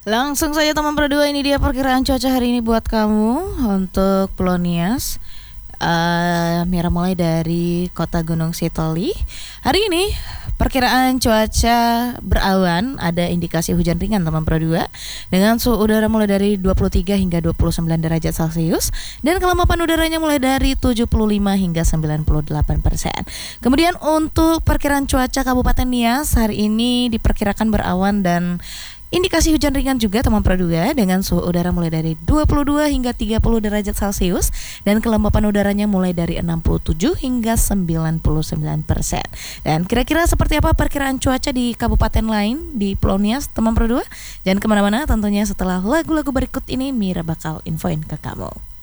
Langsung saja teman berdua, ini dia perkiraan cuaca hari ini buat kamu untuk Pulau Nias. Mira mulai dari Kota Gunung Sitoli. Hari ini perkiraan cuaca berawan, ada indikasi hujan ringan teman berdua, dengan suhu udara mulai dari 23 hingga 29 derajat Celcius dan kelembapan udaranya mulai dari 75 hingga 98%. Kemudian untuk perkiraan cuaca Kabupaten Nias hari ini diperkirakan berawan dan indikasi hujan ringan juga teman perdua, dengan suhu udara mulai dari 22 hingga 30 derajat Celcius dan kelembapan udaranya mulai dari 67 hingga 99%. Dan kira-kira seperti apa perkiraan cuaca di kabupaten lain di Pulau Nias teman perdua? Jangan kemana-mana, tentunya setelah lagu-lagu berikut ini Mira bakal infoin ke kamu.